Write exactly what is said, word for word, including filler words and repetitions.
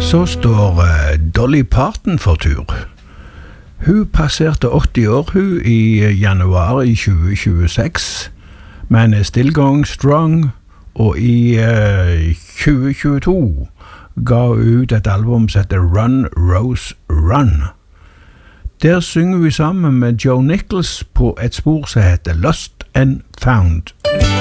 Så står uh, Dolly Parton for tur. Hun passerte åtti år hun i januar i tjue tjueseks, men er still going strong, og i uh, tjue tjueto ga hun ut et album som heter Run, Rose, Run. Der synger vi sammen med Joe Nichols på et spor som heter Lost and Found.